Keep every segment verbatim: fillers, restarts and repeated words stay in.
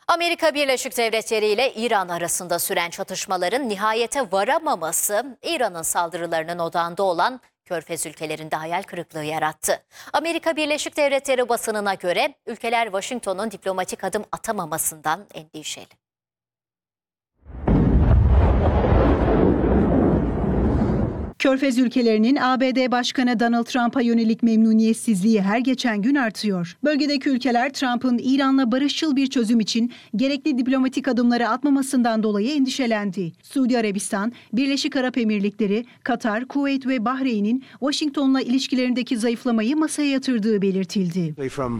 Amerika Birleşik Devletleri ile İran arasında süren çatışmaların nihayete varamaması, İran'ın saldırılarının odağında olan Körfez ülkelerinde hayal kırıklığı yarattı. Amerika Birleşik Devletleri basınına göre ülkeler Washington'un diplomatik adım atamamasından endişeli. Körfez ülkelerinin A B D Başkanı Donald Trump'a yönelik memnuniyetsizliği her geçen gün artıyor. Bölgedeki ülkeler Trump'ın İran'la barışçıl bir çözüm için gerekli diplomatik adımları atmamasından dolayı endişelendi. Suudi Arabistan, Birleşik Arap Emirlikleri, Katar, Kuveyt ve Bahreyn'in Washington'la ilişkilerindeki zayıflamayı masaya yatırdığı belirtildi.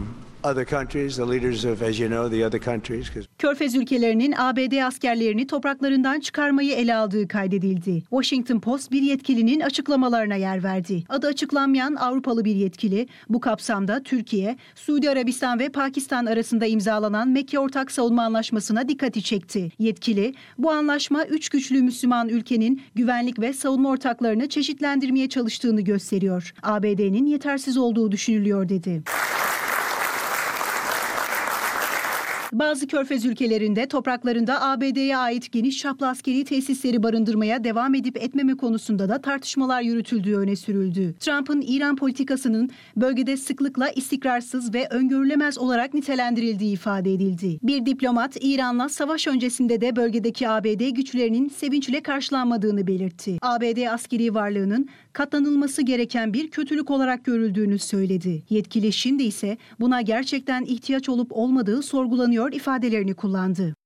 Körfez ülkelerinin A B D askerlerini topraklarından çıkarmayı ele aldığı kaydedildi. Washington Post bir yetkilinin açıklamalarına yer verdi. Adı açıklanmayan Avrupalı bir yetkili, bu kapsamda Türkiye, Suudi Arabistan ve Pakistan arasında imzalanan Mekke Ortak Savunma Anlaşması'na dikkati çekti. Yetkili, bu anlaşma üç güçlü Müslüman ülkenin güvenlik ve savunma ortaklarını çeşitlendirmeye çalıştığını gösteriyor. A B D'nin yetersiz olduğu düşünülüyor dedi. Bazı Körfez ülkelerinde topraklarında A B D'ye ait geniş çaplı askeri tesisleri barındırmaya devam edip etmeme konusunda da tartışmalar yürütüldüğü öne sürüldü. Trump'ın İran politikasının bölgede sıklıkla istikrarsız ve öngörülemez olarak nitelendirildiği ifade edildi. Bir diplomat İran'la savaş öncesinde de bölgedeki A B D güçlerinin sevinçle karşılanmadığını belirtti. A B D askeri varlığının katlanılması gereken bir kötülük olarak görüldüğünü söyledi. Yetkili şimdi ise buna gerçekten ihtiyaç olup olmadığı sorgulanıyor ifadelerini kullandı.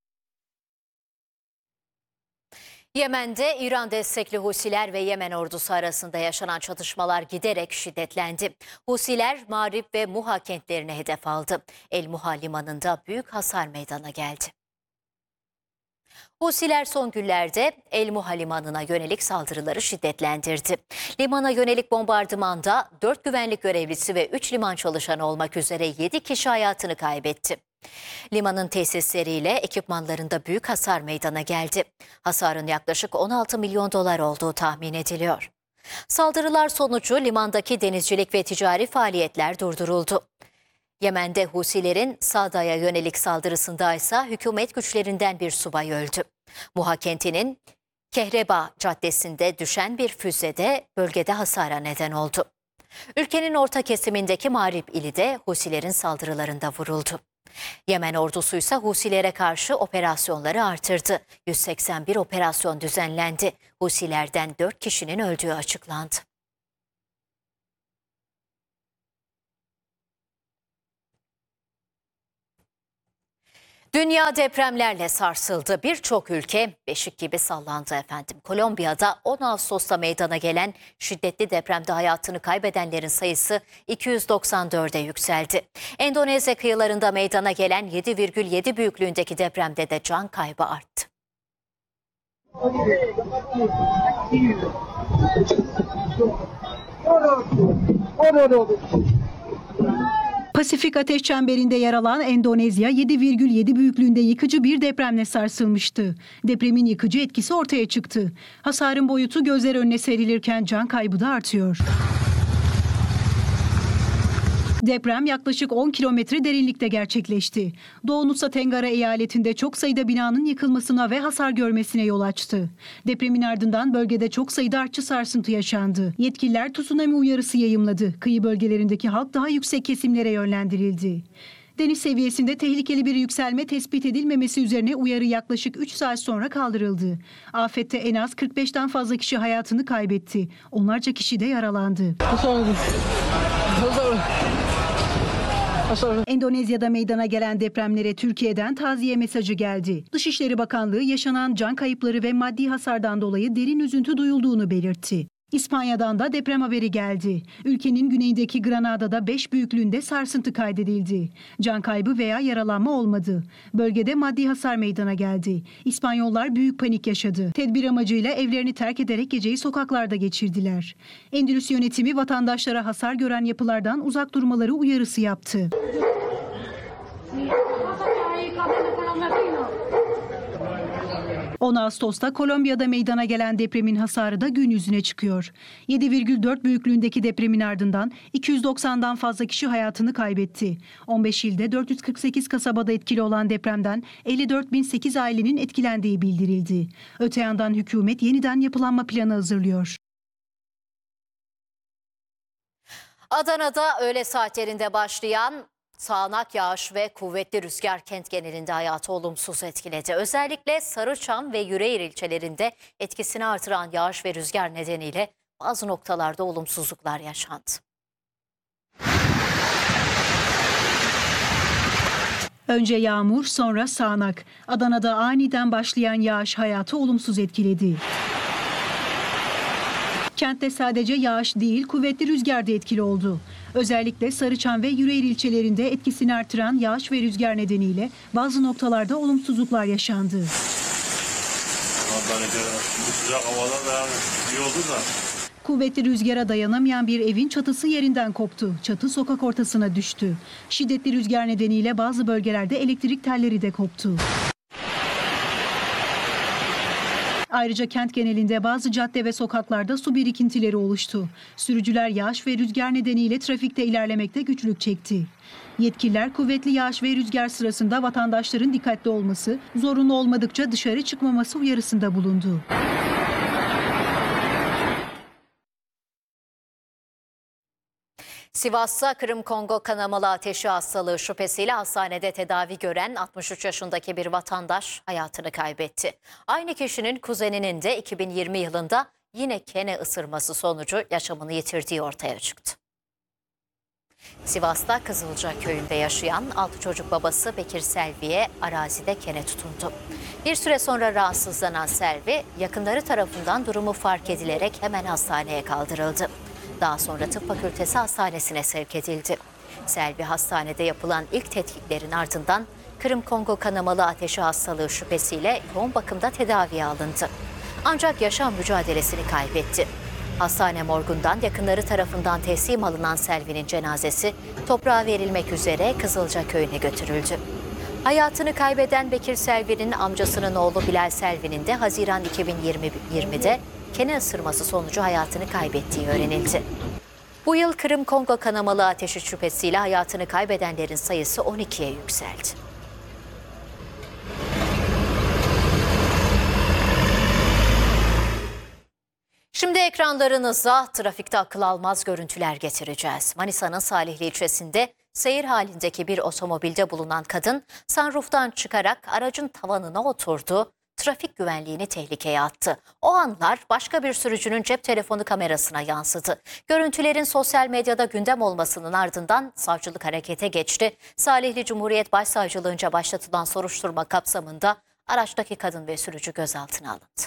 Yemen'de İran destekli Husiler ve Yemen ordusu arasında yaşanan çatışmalar giderek şiddetlendi. Husiler Mağrib ve Muha kentlerini hedef aldı. El Muha limanında büyük hasar meydana geldi. Husiler son günlerde El Muha limanına yönelik saldırıları şiddetlendirdi. Limana yönelik bombardımanda dört güvenlik görevlisi ve üç liman çalışanı olmak üzere yedi kişi hayatını kaybetti. Limanın tesisleriyle ekipmanlarında büyük hasar meydana geldi. Hasarın yaklaşık on altı milyon dolar olduğu tahmin ediliyor. Saldırılar sonucu limandaki denizcilik ve ticari faaliyetler durduruldu. Yemen'de Husilerin Sada'ya yönelik saldırısında ise hükümet güçlerinden bir subay öldü. Muha kentinin Kehreba caddesinde düşen bir füze de bölgede hasara neden oldu. Ülkenin orta kesimindeki Mağrib ili de Husilerin saldırılarında vuruldu. Yemen ordusu ise Husilere karşı operasyonları artırdı. yüz seksen bir operasyon düzenlendi. Husilerden dört kişinin öldüğü açıklandı. Dünya depremlerle sarsıldı. Birçok ülke beşik gibi sallandı efendim. Kolombiya'da on Ağustos'ta meydana gelen şiddetli depremde hayatını kaybedenlerin sayısı iki yüz doksan dörde yükseldi. Endonezya kıyılarında meydana gelen yedi virgül yedi büyüklüğündeki depremde de can kaybı arttı. Pasifik Ateş Çemberi'nde yer alan Endonezya yedi virgül yedi büyüklüğünde yıkıcı bir depremle sarsılmıştı. Depremin yıkıcı etkisi ortaya çıktı. Hasarın boyutu gözler önüne serilirken can kaybı da artıyor. Deprem yaklaşık on kilometre derinlikte gerçekleşti. Doğu Nusa Tenggara eyaletinde çok sayıda binanın yıkılmasına ve hasar görmesine yol açtı. Depremin ardından bölgede çok sayıda artçı sarsıntı yaşandı. Yetkililer tsunami uyarısı yayımladı. Kıyı bölgelerindeki halk daha yüksek kesimlere yönlendirildi. Deniz seviyesinde tehlikeli bir yükselme tespit edilmemesi üzerine uyarı yaklaşık üç saat sonra kaldırıldı. Afette en az kırk beşten fazla kişi hayatını kaybetti. Onlarca kişi de yaralandı. Endonezya'da meydana gelen depremlere Türkiye'den taziye mesajı geldi. Dışişleri Bakanlığı yaşanan can kayıpları ve maddi hasardan dolayı derin üzüntü duyulduğunu belirtti. İspanya'dan da deprem haberi geldi. Ülkenin güneyindeki Granada'da beş büyüklüğünde sarsıntı kaydedildi. Can kaybı veya yaralanma olmadı. Bölgede maddi hasar meydana geldi. İspanyollar büyük panik yaşadı. Tedbir amacıyla evlerini terk ederek geceyi sokaklarda geçirdiler. Endülüs yönetimi vatandaşlara hasar gören yapılardan uzak durmaları uyarısı yaptı. on Ağustos'ta Kolombiya'da meydana gelen depremin hasarı da gün yüzüne çıkıyor. yedi virgül dört büyüklüğündeki depremin ardından iki yüz doksandan fazla kişi hayatını kaybetti. on beş ilde dört yüz kırk sekiz kasabada etkili olan depremden elli dört bin sekiz ailenin etkilendiği bildirildi. Öte yandan hükümet yeniden yapılanma planı hazırlıyor. Adana'da öğle saatlerinde başlayan sağanak yağış ve kuvvetli rüzgar kent genelinde hayatı olumsuz etkiledi. Özellikle Sarıçam ve Yüreğir ilçelerinde etkisini artıran yağış ve rüzgar nedeniyle bazı noktalarda olumsuzluklar yaşandı. Önce yağmur, sonra sağanak. Adana'da aniden başlayan yağış hayatı olumsuz etkiledi. Kentte sadece yağış değil, kuvvetli rüzgar da etkili oldu. Özellikle Sarıçam ve Yüreğir ilçelerinde etkisini artıran yağış ve rüzgar nedeniyle bazı noktalarda olumsuzluklar yaşandı. Bu sıcak havada da iyi oldu da. Kuvvetli rüzgara dayanamayan bir evin çatısı yerinden koptu. Çatı sokak ortasına düştü. Şiddetli rüzgar nedeniyle bazı bölgelerde elektrik telleri de koptu. Ayrıca kent genelinde bazı cadde ve sokaklarda su birikintileri oluştu. Sürücüler yağış ve rüzgar nedeniyle trafikte ilerlemekte güçlük çekti. Yetkililer kuvvetli yağış ve rüzgar sırasında vatandaşların dikkatli olması, zorunlu olmadıkça dışarı çıkmaması uyarısında bulundu. Sivas'ta Kırım-Kongo kanamalı ateşi hastalığı şüphesiyle hastanede tedavi gören altmış üç yaşındaki bir vatandaş hayatını kaybetti. Aynı kişinin kuzeninin de iki bin yirmi yılında yine kene ısırması sonucu yaşamını yitirdiği ortaya çıktı. Sivas'ta Kızılca köyünde yaşayan altı çocuk babası Bekir Selvi'ye arazide kene tutundu. Bir süre sonra rahatsızlanan Selvi, yakınları tarafından durumu fark edilerek hemen hastaneye kaldırıldı. Daha sonra tıp fakültesi hastanesine sevk edildi. Selvi hastanede yapılan ilk tetkiklerin ardından Kırım-Kongo kanamalı ateşi hastalığı şüphesiyle yoğun bakımda tedaviye alındı. Ancak yaşam mücadelesini kaybetti. Hastane morgundan yakınları tarafından teslim alınan Selvi'nin cenazesi toprağa verilmek üzere Kızılca köyüne götürüldü. Hayatını kaybeden Bekir Selvi'nin amcasının oğlu Bilal Selvi'nin de Haziran iki bin yirmide kene ısırması sonucu hayatını kaybettiği öğrenildi. Bu yıl Kırım-Kongo kanamalı ateşi şüphesiyle hayatını kaybedenlerin sayısı on ikiye yükseldi. Şimdi ekranlarınıza trafikte akıl almaz görüntüler getireceğiz. Manisa'nın Salihli ilçesinde seyir halindeki bir otomobilde bulunan kadın sunroof'tan çıkarak aracın tavanına oturdu. Trafik güvenliğini tehlikeye attı. O anlar başka bir sürücünün cep telefonu kamerasına yansıdı. Görüntülerin sosyal medyada gündem olmasının ardından savcılık harekete geçti. Salihli Cumhuriyet Başsavcılığınca başlatılan soruşturma kapsamında araçtaki kadın ve sürücü gözaltına alındı.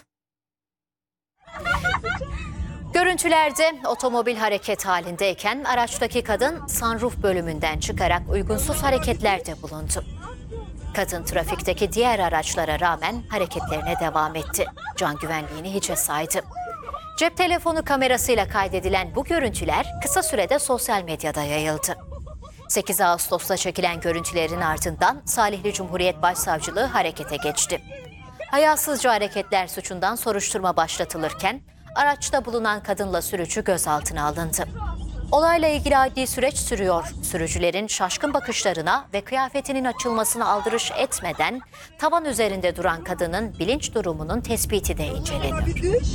Görüntülerde otomobil hareket halindeyken araçtaki kadın sunroof bölümünden çıkarak uygunsuz hareketlerde bulundu. Kadın trafikteki diğer araçlara rağmen hareketlerine devam etti. Can güvenliğini hiçe saydı. Cep telefonu kamerasıyla kaydedilen bu görüntüler kısa sürede sosyal medyada yayıldı. sekiz Ağustos'ta çekilen görüntülerin ardından Salihli Cumhuriyet Başsavcılığı harekete geçti. Hayasızca hareketler suçundan soruşturma başlatılırken araçta bulunan kadınla sürücü gözaltına alındı. Olayla ilgili adli süreç sürüyor. Sürücülerin şaşkın bakışlarına ve kıyafetinin açılmasına aldırış etmeden tavan üzerinde duran kadının bilinç durumunun tespiti de inceleniyor.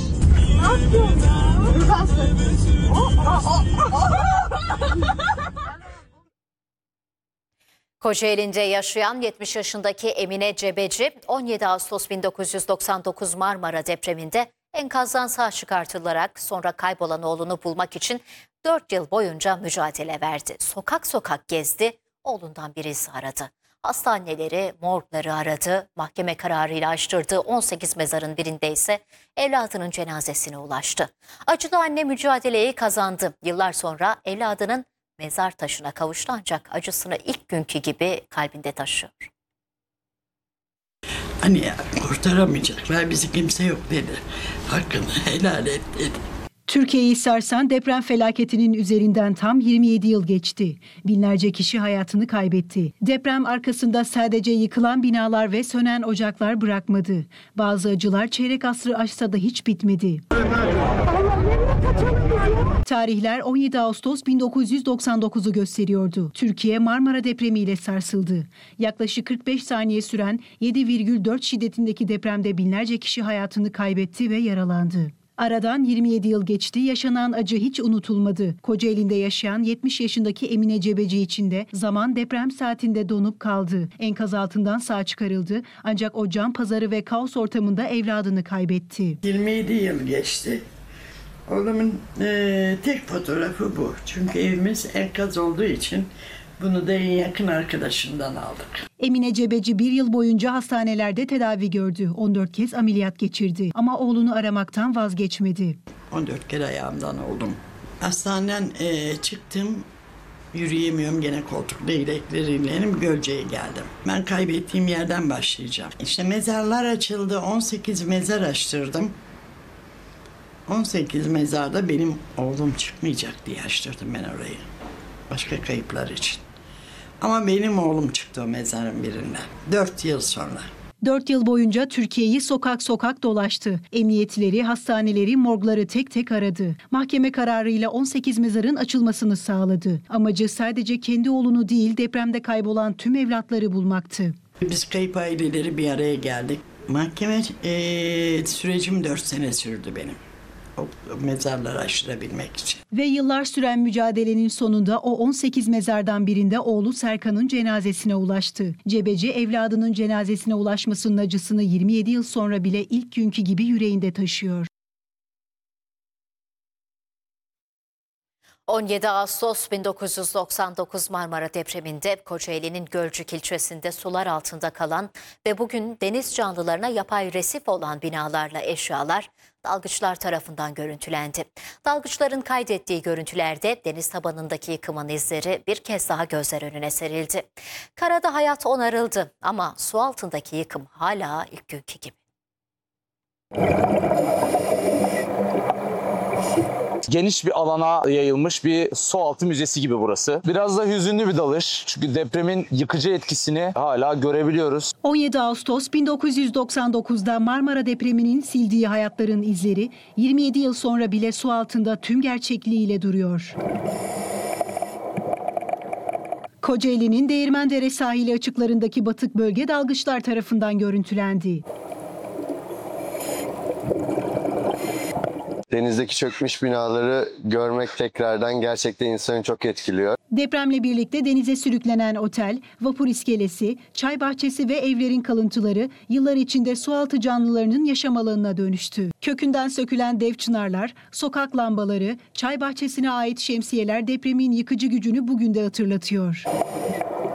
Kocaeli'nde yaşayan yetmiş yaşındaki Emine Cebeci, on yedi Ağustos bin dokuz yüz doksan dokuz Marmara depreminde enkazdan sağ çıkartılarak sonra kaybolan oğlunu bulmak için dört yıl boyunca mücadele verdi. Sokak sokak gezdi, oğlundan bir iz aradı. Hastaneleri, morgları aradı, mahkeme kararıyla açtırdığı on sekiz mezarın birinde ise evladının cenazesine ulaştı. Acılı anne mücadeleyi kazandı. Yıllar sonra evladının mezar taşına kavuştu ancak acısını ilk günkü gibi kalbinde taşıyor. Hani ya, kurtaramayacaklar, bizi kimse yok dedi. Hakkını helal et dedi. Türkiye'yi sarsan deprem felaketinin üzerinden tam yirmi yedi yıl geçti. Binlerce kişi hayatını kaybetti. Deprem arkasında sadece yıkılan binalar ve sönen ocaklar bırakmadı. Bazı acılar çeyrek asrı aşsa da hiç bitmedi. Tarihler on yedi Ağustos bin dokuz yüz doksan dokuzu gösteriyordu. Türkiye Marmara depremiyle sarsıldı. Yaklaşık kırk beş saniye süren yedi virgül dört şiddetindeki depremde binlerce kişi hayatını kaybetti ve yaralandı. Aradan yirmi yedi yıl geçti, yaşanan acı hiç unutulmadı. Kocaeli'nde yaşayan yetmiş yaşındaki Emine Cebeci için de zaman deprem saatinde donup kaldı. Enkaz altından sağ çıkarıldı ancak o can pazarı ve kaos ortamında evladını kaybetti. yirmi yedi yıl geçti. Oğlumun e, tek fotoğrafı bu. Çünkü evimiz enkaz olduğu için bunu da en yakın arkadaşından aldık. Emine Cebeci bir yıl boyunca hastanelerde tedavi gördü. on dört kez ameliyat geçirdi ama oğlunu aramaktan vazgeçmedi. on dört kere ayağımdan oldum. Hastaneden e, çıktım, yürüyemiyorum, gene koltukta ilekleriyle Gölce'ye geldim. Ben kaybettiğim yerden başlayacağım. İşte mezarlar açıldı, on sekiz mezar açtırdım. on sekiz mezarda benim oğlum çıkmayacak diye açtırdım ben orayı. Başka kayıplar için. Ama benim oğlum çıktı o mezarın birinden. Dört yıl sonra. Dört yıl boyunca Türkiye'yi sokak sokak dolaştı. Emniyetleri, hastaneleri, morgları tek tek aradı. Mahkeme kararıyla on sekiz mezarın açılmasını sağladı. Amacı sadece kendi oğlunu değil, depremde kaybolan tüm evlatları bulmaktı. Biz kayıp aileleri bir araya geldik. Mahkeme e, sürecim dört sene sürdü benim. O mezarları açtırabilmek için. Ve yıllar süren mücadelenin sonunda o on sekiz mezardan birinde oğlu Serkan'ın cenazesine ulaştı. Cebeci evladının cenazesine ulaşmasının acısını yirmi yedi yıl sonra bile ilk günkü gibi yüreğinde taşıyor. on yedi Ağustos bin dokuz yüz doksan dokuz Marmara depreminde Kocaeli'nin Gölcük ilçesinde sular altında kalan ve bugün deniz canlılarına yapay resif olan binalarla eşyalar dalgıçlar tarafından görüntülendi. Dalgıçların kaydettiği görüntülerde deniz tabanındaki yıkımın izleri bir kez daha gözler önüne serildi. Karada hayat onarıldı ama su altındaki yıkım hala ilk günkü gibi. Geniş bir alana yayılmış bir sualtı müzesi gibi burası. Biraz da hüzünlü bir dalış. Çünkü depremin yıkıcı etkisini hala görebiliyoruz. on yedi Ağustos bin dokuz yüz doksan dokuzda Marmara depreminin sildiği hayatların izleri yirmi yedi yıl sonra bile su altında tüm gerçekliğiyle duruyor. Kocaeli'nin Değirmendere sahili açıklarındaki batık bölge dalgıçlar tarafından görüntülendi. Denizdeki çökmüş binaları görmek tekrardan gerçekten insanı çok etkiliyor. Depremle birlikte denize sürüklenen otel, vapur iskelesi, çay bahçesi ve evlerin kalıntıları yıllar içinde sualtı canlılarının yaşam alanına dönüştü. Kökünden sökülen dev çınarlar, sokak lambaları, çay bahçesine ait şemsiyeler depremin yıkıcı gücünü bugün de hatırlatıyor.